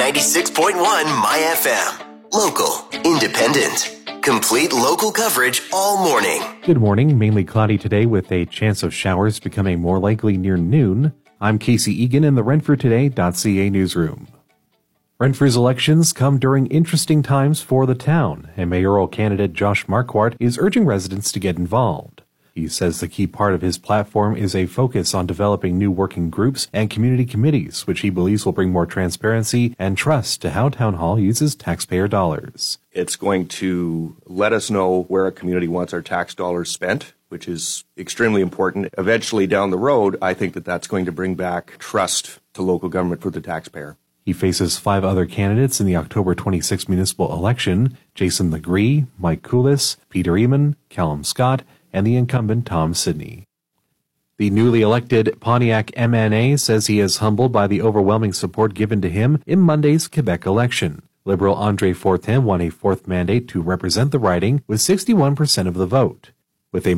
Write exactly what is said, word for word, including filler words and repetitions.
ninety-six point one My F M. Local, independent, complete local coverage all morning. Good morning. Mainly cloudy today with a chance of showers becoming more likely near noon. I'm Casey Egan in the Renfrew Today dot C A newsroom. Renfrew's elections come during interesting times for the town, and mayoral candidate Josh Marquardt is urging residents to get involved. He says the key part of his platform is a focus on developing new working groups and community committees, which he believes will bring more transparency and trust to how Town Hall uses taxpayer dollars. It's going to let us know where a community wants our tax dollars spent, which is extremely important. Eventually down the road, I think that that's going to bring back trust to local government for the taxpayer. He faces five other candidates in the October twenty-sixth municipal election: Jason Legree, Mike Coulis, Peter Eamon, Callum Scott, and the incumbent Tom Sidney. The newly elected Pontiac M N A says he is humbled by the overwhelming support given to him in Monday's Quebec election. Liberal Andre Fortin won a fourth mandate to represent the riding with sixty-one percent of the vote. With a